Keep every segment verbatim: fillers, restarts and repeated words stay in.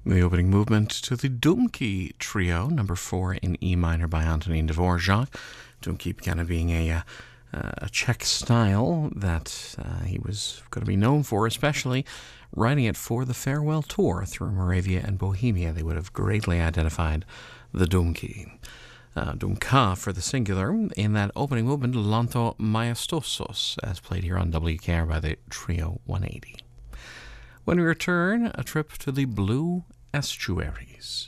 The opening movement to the Dumki Trio, number four in E minor by Antonin Dvorak. Dumki kind of being a, uh, a Czech style that uh, he was going to be known for, especially writing it for the farewell tour through Moravia and Bohemia. They would have greatly identified the Dumki. Uh, Dumka for the singular, in that opening movement, Lanto Maestosos, as played here on W K R by the Trio one eighty. When we return, a trip to the Blue Estuaries.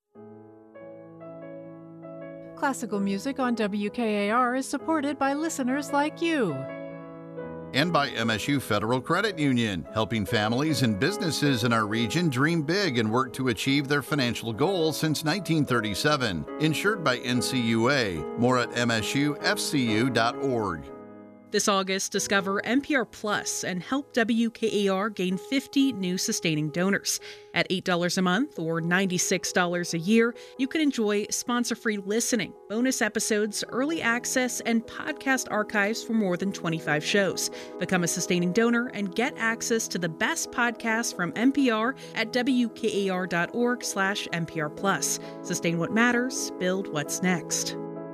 Classical music on W K A R is supported by listeners like you. And by M S U Federal Credit Union, helping families and businesses in our region dream big and work to achieve their financial goals since nineteen thirty-seven. Insured by N C U A. More at M S U F C U dot org. This August, discover N P R Plus and help W K A R gain fifty new sustaining donors. At eight dollars a month or ninety-six dollars a year, you can enjoy sponsor-free listening, bonus episodes, early access, and podcast archives for more than twenty-five shows. Become a sustaining donor and get access to the best podcasts from N P R at W K A R dot org slash N P R Plus. Sustain what matters, build what's next.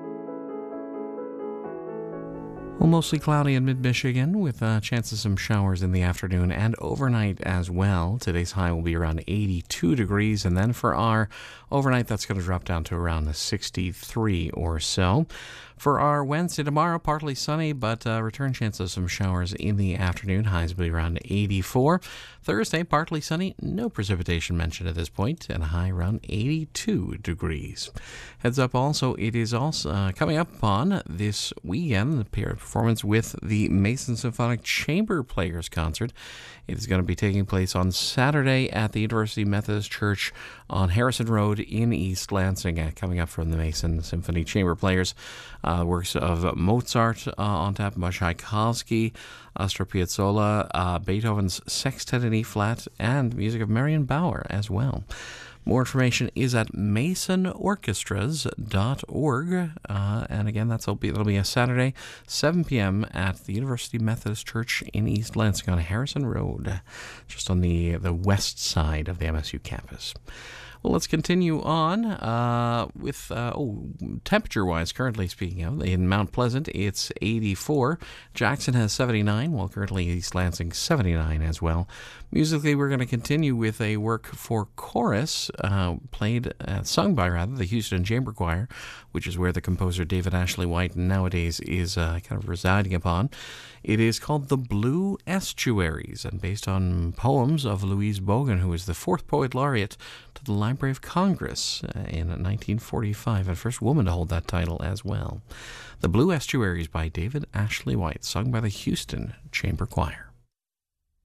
Well, mostly cloudy in mid-Michigan with a chance of some showers in the afternoon and overnight as well. Today's high will be around eighty-two degrees, and then for our overnight, that's going to drop down to around sixty-three or so. For our Wednesday tomorrow, partly sunny, but uh, return chance of some showers in the afternoon. Highs will be around eighty-four. Thursday, partly sunny, no precipitation mentioned at this point, and a high around eighty-two degrees. Heads up also, it is also uh, coming up on this weekend, the pair performance with the Mason Symphonic Chamber Players Concert. It is going to be taking place on Saturday at the University Methodist Church on Harrison Road in East Lansing, uh, coming up from the Mason Symphony Chamber Players. Uh, works of Mozart uh, on tap, Tchaikovsky, Astor Piazzolla, uh, Beethoven's Sextet in E-flat, and music of Marion Bauer as well. More information is at mason orchestras dot org, uh, and again, that's, that'll, be, that'll be a Saturday, seven p.m. at the University Methodist Church in East Lansing on Harrison Road, just on the, the west side of the M S U campus. Well, let's continue on uh, with, uh, oh, temperature-wise, currently speaking of, in Mount Pleasant, it's eighty-four. Jackson has seventy-nine, while currently East Lansing seventy-nine as well. Musically, we're going to continue with a work for chorus, uh, played, uh, sung by, rather, the Houston Chamber Choir, which is where the composer David Ashley White nowadays is uh, kind of residing upon. It is called The Blue Estuaries, and based on poems of Louise Bogan, who was the fourth poet laureate to the Library of Congress uh, in nineteen forty-five, and first woman to hold that title as well. The Blue Estuaries by David Ashley White, sung by the Houston Chamber Choir.